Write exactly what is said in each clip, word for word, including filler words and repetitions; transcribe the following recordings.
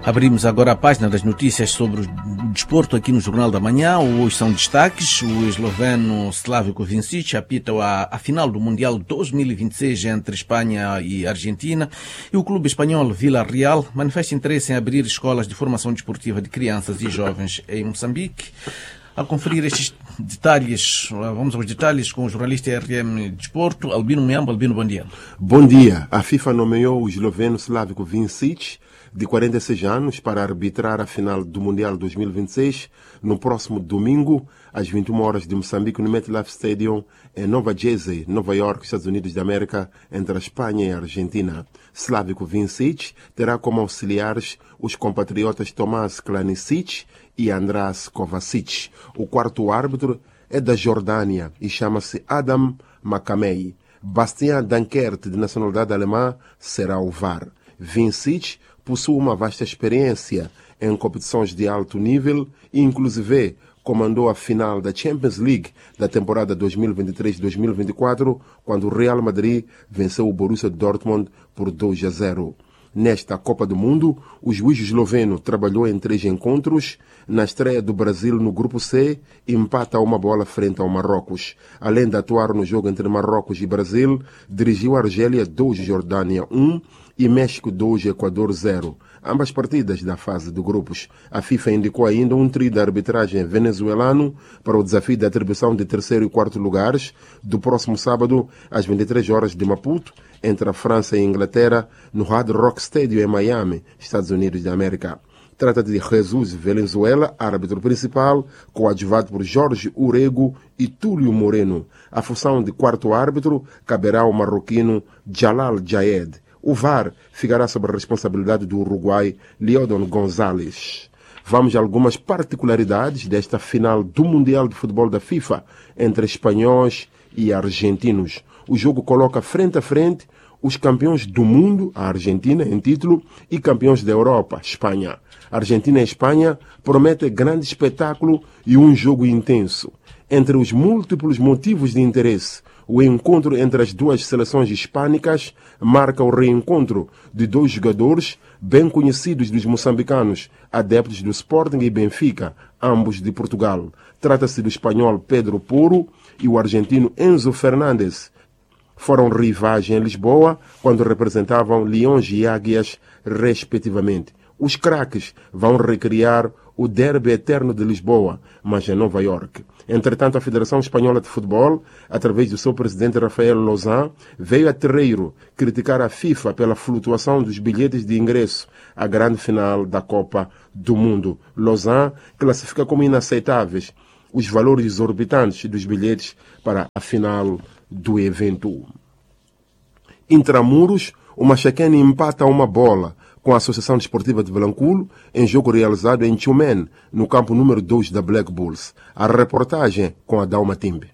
Abrimos agora a página das notícias sobre o desporto aqui no Jornal da Manhã. Hoje são destaques. O esloveno Slavko Vincic apita a, a final do Mundial dois mil e vinte e seis entre Espanha e Argentina. E o clube espanhol Villarreal manifesta interesse em abrir escolas de formação desportiva de crianças e jovens em Moçambique. A conferir estes detalhes, vamos aos detalhes com o jornalista R M Desporto, Albino Miambo. Albino, bom dia. Bom dia. A FIFA nomeou o esloveno Slavko Vincic, de quarenta e seis anos, para arbitrar a final do Mundial dois mil e vinte e seis no próximo domingo, às vinte e uma horas de Moçambique, no MetLife Stadium, em Nova Jersey, Nova York, Estados Unidos da América, entre a Espanha e a Argentina. Slavko Vincic terá como auxiliares os compatriotas Tomás Klanisic e András Kovacic. O quarto árbitro é da Jordânia e chama-se Adam Makamei. Bastian Dankert, de nacionalidade alemã, será o V A R. Vincic possui uma vasta experiência em competições de alto nível e, inclusive, comandou a final da Champions League da temporada dois mil e vinte e três dois mil e vinte e quatro, quando o Real Madrid venceu o Borussia Dortmund por dois a zero. Nesta Copa do Mundo, o juiz esloveno trabalhou em três encontros. Na estreia do Brasil no Grupo C, empata uma bola frente ao Marrocos. Além de atuar no jogo entre Marrocos e Brasil, dirigiu a Argélia dois, Jordânia um e México dois, Equador zero. Ambas partidas da fase de grupos. A FIFA indicou ainda um trio de arbitragem venezuelano para o desafio da atribuição de terceiro e quarto lugares do próximo sábado, às vinte e três horas de Maputo, entre a França e a Inglaterra, no Hard Rock Stadium em Miami, Estados Unidos da América. Trata-se de Jesus Valenzuela, árbitro principal, coadjuvado por Jorge Urego e Túlio Moreno. A função de quarto árbitro caberá ao marroquino Jalal Jayed. O V A R ficará sob a responsabilidade do Uruguai Leodon Gonzalez. Vamos a algumas particularidades desta final do Mundial de Futebol da FIFA entre espanhóis e argentinos. O jogo coloca frente a frente os campeões do mundo, a Argentina em título, e campeões da Europa, Espanha. Argentina e Espanha prometem grande espetáculo e um jogo intenso. Entre os múltiplos motivos de interesse, o encontro entre as duas seleções hispânicas marca o reencontro de dois jogadores bem conhecidos dos moçambicanos, adeptos do Sporting e Benfica, ambos de Portugal. Trata-se do espanhol Pedro Porro e o argentino Enzo Fernandes. Foram rivais em Lisboa quando representavam Leões e Águias, respectivamente. Os craques vão recriar o derby eterno de Lisboa, mas em Nova York. Entretanto, a Federação Espanhola de Futebol, através do seu presidente Rafael Lozán, veio a terreiro criticar a FIFA pela flutuação dos bilhetes de ingresso à grande final da Copa do Mundo. Lozán classifica como inaceitáveis os valores exorbitantes dos bilhetes para a final do evento. Intramuros, o Machaquene empata uma bola com a Associação Desportiva de Vilanculo em jogo realizado em Tchumene, no campo número dois da Black Bulls. A reportagem com a Dalma Timbe.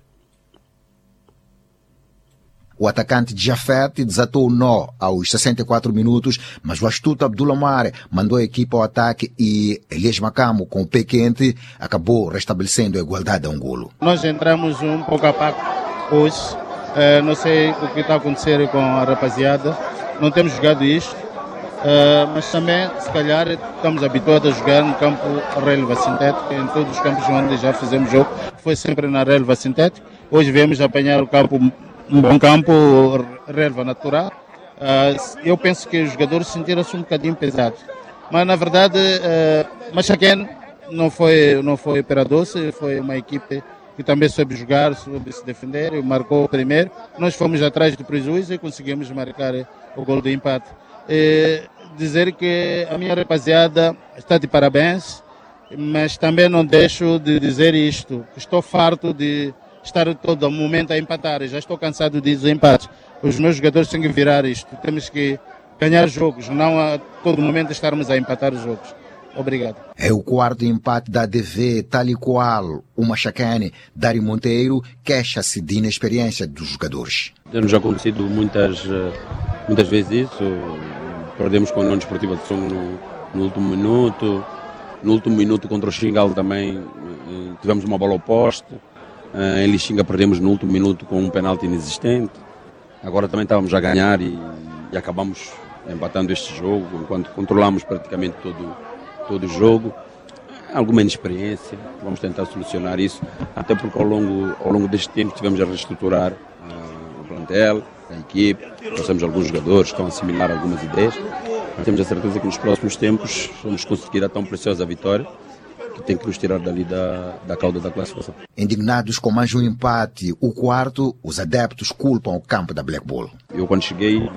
O atacante Jafet desatou o nó aos sessenta e quatro minutos, mas o astuto Abdullah Mare mandou a equipa ao ataque e Elias Macamo, com o pé quente, acabou restabelecendo a igualdade a um golo. Nós entramos um pouco a pouco hoje. Uh, não sei o que está a acontecer com a rapaziada. Não temos jogado isto. Uh, mas também, se calhar, estamos habituados a jogar no campo relva sintética, em todos os campos onde já fizemos jogo, foi sempre na relva sintética. Hoje viemos apanhar o campo, um bom campo, relva natural. Uh, eu penso que os jogadores sentiram-se um bocadinho pesados. Mas, na verdade, uh, Machaquene não foi, não foi pera doce, foi uma equipe que também soube jogar, soube se defender, e marcou o primeiro. Nós fomos atrás do prejuízo e conseguimos marcar o gol do empate. É dizer que a minha rapaziada está de parabéns, mas também não deixo de dizer isto. Estou farto de estar todo momento a empatar. Já estou cansado de desempates. Os meus jogadores têm que virar isto. Temos que ganhar jogos, não a todo momento estarmos a empatar os jogos. Obrigado. É o quarto empate da A D V, tal e qual o Machaquene. Dário Monteiro queixa-se de inexperiência dos jogadores. Já acontecido muitas, muitas vezes isso. Perdemos com a União Desportiva de Songo no, no último minuto. No último minuto contra o Xingal também tivemos uma bola ao poste. Em Lixinga perdemos no último minuto com um penalti inexistente. Agora também estávamos a ganhar e, e acabamos empatando este jogo, enquanto controlamos praticamente todo, todo o jogo. Alguma inexperiência, vamos tentar solucionar isso, até porque ao longo, ao longo deste tempo tivemos a reestruturar uh, o plantel, a equipe, trouxemos alguns jogadores que estão a assimilar algumas ideias. Temos a certeza que nos próximos tempos vamos conseguir a tão preciosa vitória que tem que nos tirar dali da, da cauda da classificação. Indignados com mais um empate, o quarto, os adeptos culpam o campo da Black Bull. Eu quando cheguei, uh,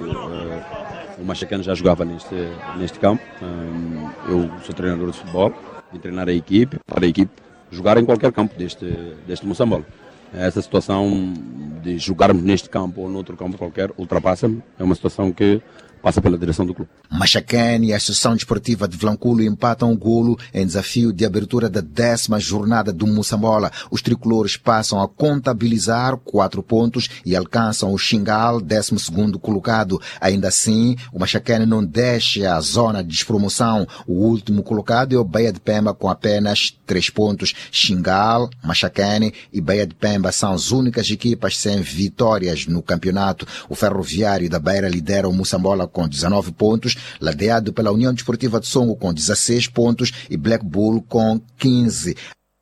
o Machacane já jogava neste, neste campo, um, eu sou treinador de futebol, de treinar a equipe, para a equipe jogar em qualquer campo deste, deste Moçambola. Essa situação de jogarmos neste campo ou noutro campo qualquer ultrapassa-me, é uma situação que passa pela direção do clube. Machacane e a Associação Desportiva de Vilanculo empatam o golo em desafio de abertura da décima jornada do Moçambola. Os tricolores passam a contabilizar quatro pontos e alcançam o Xingal, décimo segundo colocado. Ainda assim, o Machacane não deixa a zona de despromoção. O último colocado é o Baía de Pemba com apenas três pontos. Xingal, Machacane e Baía de Pemba são as únicas equipas sem vitórias no campeonato. O Ferroviário da Beira lidera o Moçambola com dezenove pontos, ladeado pela União Desportiva de Songo com dezesseis pontos e Black Bull com quinze.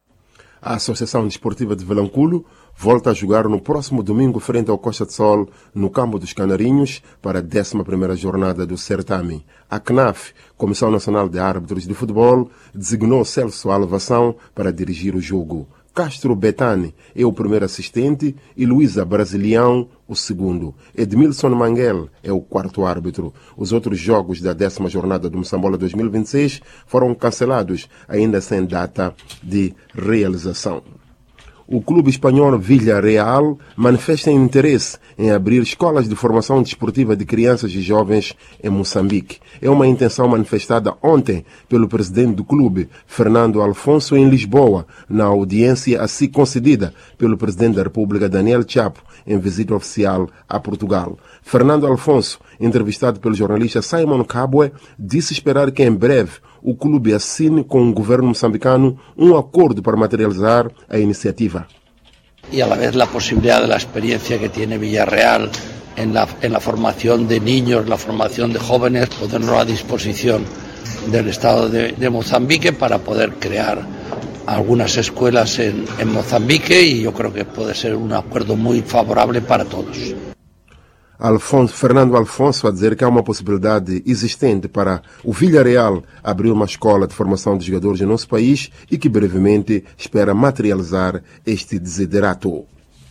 A Associação Desportiva de Vilanculo volta a jogar no próximo domingo frente ao Costa de Sol, no Campo dos Canarinhos, para a décima primeira jornada do certame. A C N A F, Comissão Nacional de Árbitros de Futebol, designou Celso Alvação para dirigir o jogo. Castro Betani é o primeiro assistente e Luísa Brasilião o segundo. Edmilson Manguel é o quarto árbitro. Os outros jogos da décima jornada do Moçambola dois mil e vinte e seis foram cancelados, ainda sem data de realização. O clube espanhol Villarreal manifesta interesse em abrir escolas de formação desportiva de crianças e jovens em Moçambique. É uma intenção manifestada ontem pelo presidente do clube, Fernando Alfonso, em Lisboa, na audiência a si concedida pelo presidente da República, Daniel Chapo, em visita oficial a Portugal. Fernando Alfonso, entrevistado pelo jornalista Simon Kabwe, disse esperar que em breve o clube assine com o governo moçambicano um acordo para materializar a iniciativa. Y a la vez la posibilidad de la experiencia que tiene Villarreal en la, en la formación de niños, la formación de jóvenes, ponerlo a disposición del Estado de, de Mozambique para poder crear algunas escuelas en, en Mozambique, y yo creo que puede ser un acuerdo muy favorable para todos. Alfonso, Fernando Alfonso a dizer que há uma possibilidade existente para o Villarreal abrir uma escola de formação de jogadores no nosso país e que brevemente espera materializar este desiderato.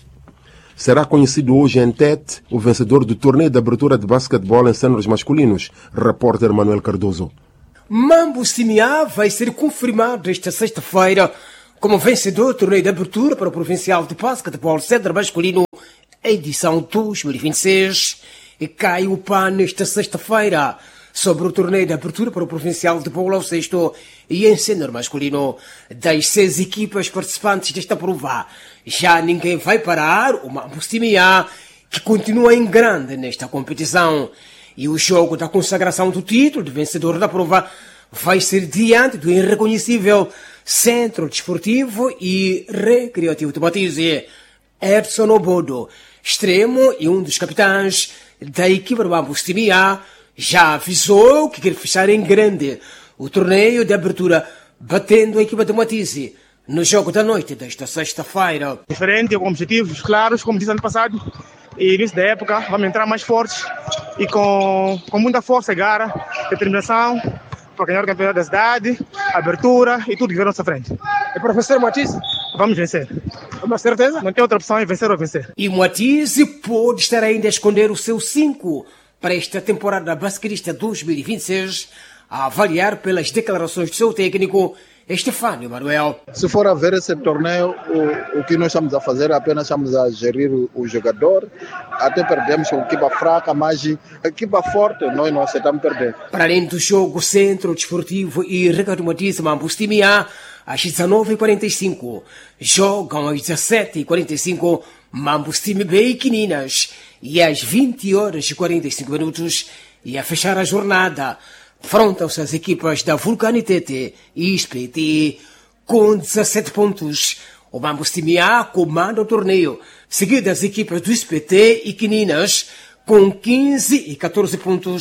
Será conhecido hoje em Tete o vencedor do torneio de abertura de basquetebol em séniores masculinos, repórter Manuel Cardoso. Mambo Simiá vai ser confirmado esta sexta-feira como vencedor do torneio de abertura para o provincial de basquetebol sénior masculino, edição dois mil e vinte e seis, e cai o pá nesta sexta-feira sobre o torneio de abertura para o provincial de bola ao sexto e em sénior masculino. Das seis equipas participantes desta prova, já ninguém vai parar o Mambo Simiá, que continua em grande nesta competição. E o jogo da consagração do título de vencedor da prova vai ser diante do irreconhecível Centro Desportivo e Recreativo de Matize. Edson Obodo, extremo e um dos capitães da equipa do Mambo Simiá, já avisou que quer fechar em grande o torneio de abertura, batendo a equipa de Matize no jogo da noite desta sexta-feira. Diferente, com objetivos claros, como disse ano passado, e início da época vamos entrar mais fortes e com, com muita força, garra, determinação para ganhar o campeonato da cidade, abertura e tudo que vem à nossa frente. E para vencer o Matize? Vamos vencer. É uma certeza? Não tem outra opção, é vencer ou vencer. E o Matize pode estar ainda a esconder o seu cinco para esta temporada basquetista dois mil e vinte e seis, a avaliar pelas declarações do seu técnico, Estefânio Manuel. Se for a ver esse torneio, o, o que nós estamos a fazer é apenas estamos a gerir o, o jogador. Até perdemos com equipa fraca, mas equipa forte nós não aceitamos perder. Para além do jogo Centro Desportivo e Recreativo Matize Mambo Simiá, às dezenove e quarenta e cinco, jogam às dezessete e quarenta e cinco Mambo Simiá e Quininas, e às vinte horas e quarenta e cinco minutos, e a fechar a jornada, enfrentam-se as equipas da Vulcanitete e S P T com dezessete pontos. O Mambo Simiá comanda o torneio, seguido das equipas do S P T e Quininas com quinze e catorze pontos.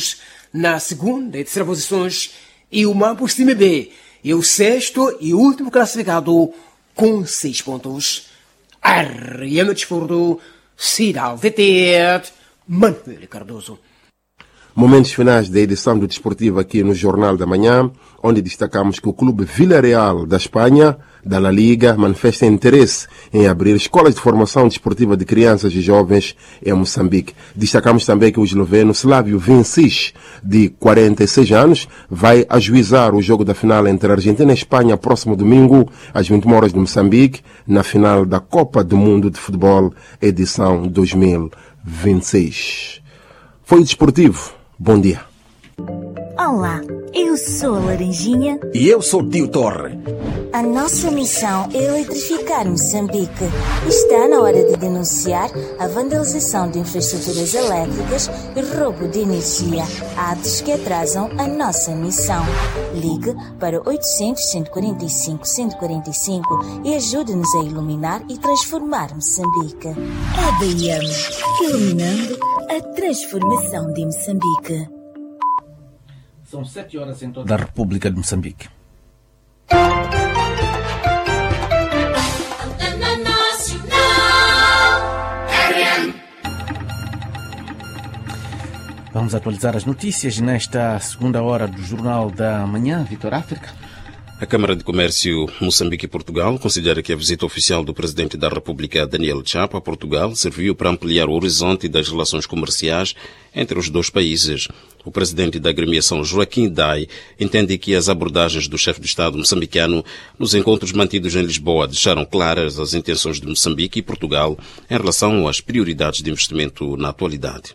na segunda e terceira posições, e o Mampus Time B é o sexto e último classificado com seis pontos. R M Desporto, Cidade de Tete, Manuel Cardoso. Momentos finais da edição do Desportivo aqui no Jornal da Manhã, onde destacamos que o clube Villarreal da Espanha, da La Liga, manifesta interesse em abrir escolas de formação desportiva de crianças e jovens em Moçambique. Destacamos também que o esloveno Slavio Vincic, de quarenta e seis anos, vai ajuizar o jogo da final entre Argentina e Espanha próximo domingo, às vinte e uma horas de Moçambique, na final da Copa do Mundo de Futebol, edição dois mil e vinte e seis. Foi o Desportivo. Bom dia. Olá, eu sou a Laranjinha. E eu sou o Tio Torre. A nossa missão é eletrificar Moçambique. Está na hora de denunciar a vandalização de infraestruturas elétricas e roubo de energia, atos que atrasam a nossa missão. Ligue para oitocentos, cento e quarenta e cinco, cento e quarenta e cinco e ajude-nos a iluminar e transformar Moçambique. A B M, iluminando a transformação de Moçambique. São sete horas em toda a República de Moçambique. Vamos atualizar as notícias nesta segunda hora do Jornal da Manhã. Vitor África. A Câmara de Comércio Moçambique e Portugal considera que a visita oficial do Presidente da República, Daniel Chapo, a Portugal serviu para ampliar o horizonte das relações comerciais entre os dois países. O Presidente da agremiação, Joaquim Dai, entende que as abordagens do chefe de Estado moçambicano nos encontros mantidos em Lisboa deixaram claras as intenções de Moçambique e Portugal em relação às prioridades de investimento na atualidade.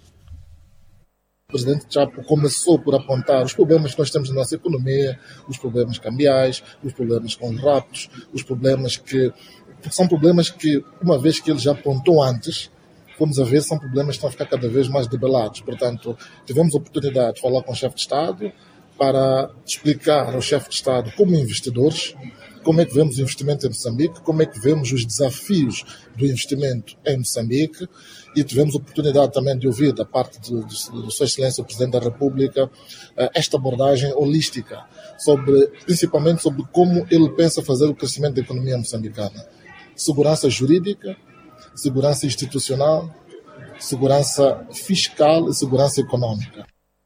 O Presidente Chapo começou por apontar os problemas que nós temos na nossa economia, os problemas cambiais, os problemas com os raptos, os problemas que são problemas que, uma vez que ele já apontou antes, fomos a ver, são problemas que estão a ficar cada vez mais debelados. Portanto, tivemos a oportunidade de falar com o chefe de Estado para explicar ao chefe de Estado, como investidores, como é que vemos o investimento em Moçambique, como é que vemos os desafios do investimento em Moçambique, e tivemos a oportunidade também de ouvir da parte de, de, de Sua Excelência o Presidente da República esta abordagem holística, sobre, principalmente sobre como ele pensa fazer o crescimento da economia moçambicana. Segurança jurídica, segurança institucional, segurança fiscal e segurança econômica.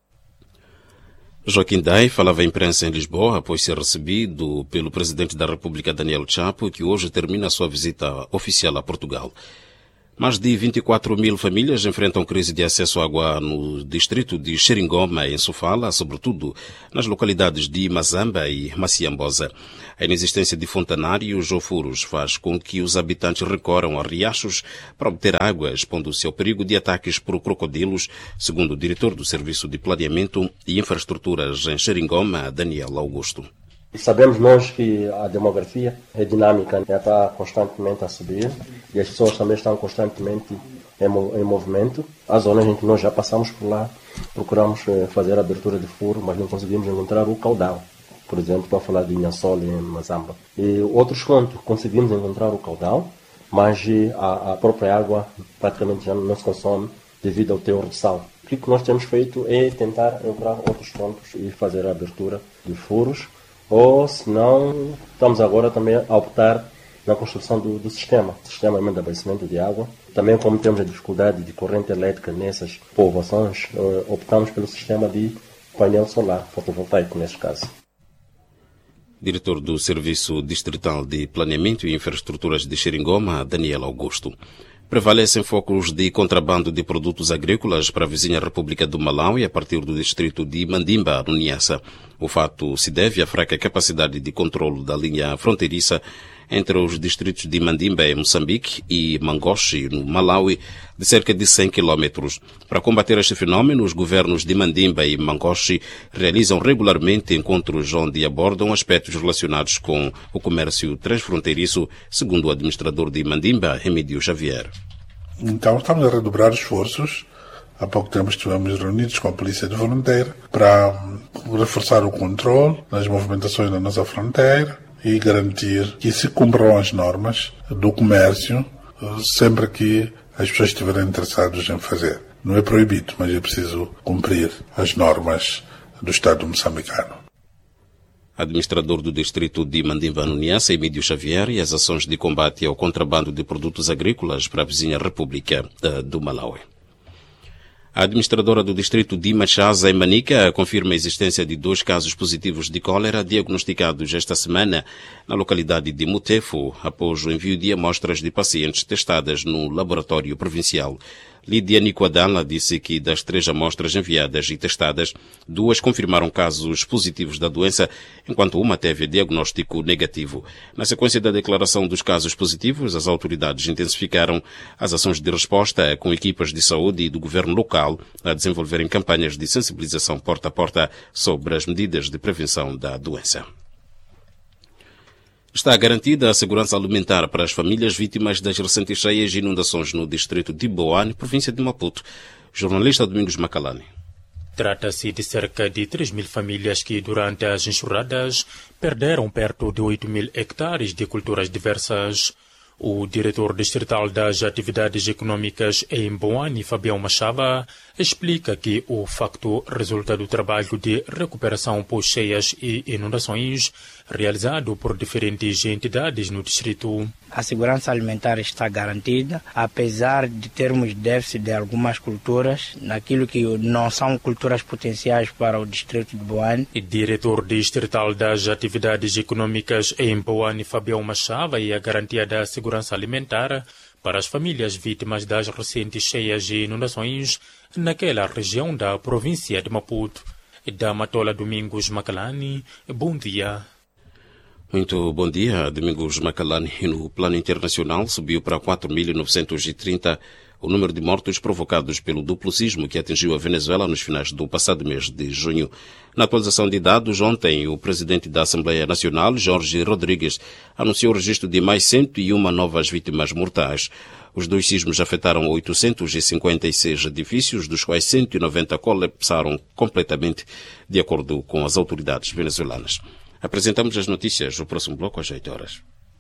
Joaquim Dai falava à imprensa em Lisboa após ser recebido pelo Presidente da República, Daniel Chapo, que hoje termina a sua visita oficial a Portugal. Mais de vinte e quatro mil famílias enfrentam crise de acesso à água no distrito de Xeringoma, em Sofala, sobretudo nas localidades de Mazamba e Maciambosa. A inexistência de fontanários ou furos faz com que os habitantes recorram a riachos para obter água, expondo-se ao perigo de ataques por crocodilos, segundo o diretor do Serviço de Planeamento e Infraestruturas em Xeringoma, Daniel Augusto. Sabemos nós que a demografia é dinâmica, né? Está constantemente a subir e as pessoas também estão constantemente em, em movimento. As zonas em que nós já passamos por lá, procuramos fazer a abertura de furo, mas não conseguimos encontrar o caudal. Por exemplo, estou a falar de Inhassol e Mazamba. E outros pontos, conseguimos encontrar o caudal, mas a, a própria água praticamente já não se consome devido ao teor de sal. O que nós temos feito é tentar encontrar outros pontos e fazer a abertura de furos, ou se não, estamos agora também a optar na construção do, do sistema, sistema de abastecimento de água. Também, como temos a dificuldade de corrente elétrica nessas povoações, optamos pelo sistema de painel solar, fotovoltaico neste caso. Diretor do Serviço Distrital de Planeamento e Infraestruturas de Xeringoma, Daniel Augusto. Prevalecem focos de contrabando de produtos agrícolas para a vizinha República do Malawi a partir do distrito de Mandimba, no Niassa. O fato se deve à fraca capacidade de controle da linha fronteiriça entre os distritos de Mandimba, em Moçambique, e Mangochi, no Malawi, de cerca de cem quilómetros. Para combater este fenómeno, os governos de Mandimba e Mangochi realizam regularmente encontros onde abordam aspectos relacionados com o comércio transfronteiriço, segundo o administrador de Mandimba, Remídio Xavier. Então, estamos a redobrar esforços. Há pouco tempo estivemos reunidos com a Polícia de Fronteira para reforçar o controle nas movimentações da nossa fronteira e garantir que se cumpram as normas do comércio sempre que as pessoas estiverem interessadas em fazer. não é proibido, mas é preciso cumprir as normas do Estado moçambicano. Administrador do distrito de Mandimba no Niassa, Emílio Xavier, e as ações de combate ao contrabando de produtos agrícolas para a vizinha República do Malawi. A administradora do distrito de Machaza, em Manica, confirma a existência de dois casos positivos de cólera diagnosticados esta semana na localidade de Mutefo, após o envio de amostras de pacientes testadas no laboratório provincial. Lídia Nicoadala disse que das três amostras enviadas e testadas, duas confirmaram casos positivos da doença, enquanto uma teve diagnóstico negativo. Na sequência da declaração dos casos positivos, as autoridades intensificaram as ações de resposta com equipas de saúde e do governo local a desenvolverem campanhas de sensibilização porta a porta sobre as medidas de prevenção da doença. Está garantida a segurança alimentar para as famílias vítimas das recentes cheias e inundações no distrito de Boane, província de Maputo. Jornalista Domingos Macalani. Trata-se de cerca de três mil famílias que, durante as enxurradas, perderam perto de oito mil hectares de culturas diversas. O diretor distrital das atividades econômicas em Boane, Fabião Machava, explica que o facto resulta do trabalho de recuperação pós-cheias e inundações realizado por diferentes entidades no distrito. A segurança alimentar está garantida, apesar de termos déficit de algumas culturas, naquilo que não são culturas potenciais para o distrito de Boane. O diretor distrital das atividades econômicas em Boane, Fabião Machava, e a garantia da segurança alimentar para as famílias vítimas das recentes cheias e inundações naquela região da província de Maputo. Da Matola Domingos Macalani, bom dia. Muito bom dia, Domingos Macalani. No plano internacional, subiu para quatro mil novecentos e trinta o número de mortos provocados pelo duplo sismo que atingiu a Venezuela nos finais do passado mês de junho. Na atualização de dados, ontem, o presidente da Assembleia Nacional, Jorge Rodrigues, anunciou o registro de mais cento e uma novas vítimas mortais. Os dois sismos afetaram oitocentos e cinquenta e seis edifícios, dos quais cento e noventa colapsaram completamente, de acordo com as autoridades venezuelanas. Apresentamos as notícias no próximo bloco às oito horas.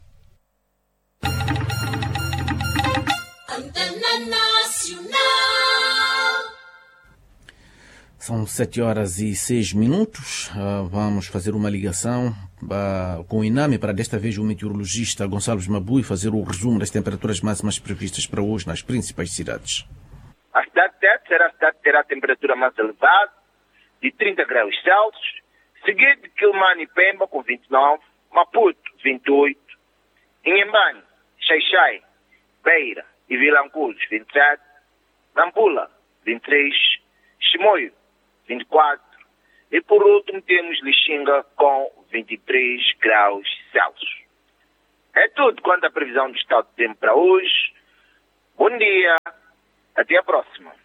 São sete horas e seis minutos. Uh, vamos fazer uma ligação uh, com o INAMI para desta vez o meteorologista Gonçalo Mabui fazer o resumo das temperaturas máximas previstas para hoje nas principais cidades. A cidade de Tete será a cidade que terá a temperatura mais elevada, de trinta graus Celsius, seguido de Quilmane e Pemba com vinte e nove, Maputo vinte e oito, Inhambane, Xai-Xai, Beira e Vilanculos vinte e sete, Nampula vinte e três, Chimoio vinte e quatro e por último temos Lixinga com vinte e três graus Celsius. É tudo quanto à previsão do estado de tempo para hoje. Bom dia, até a próxima.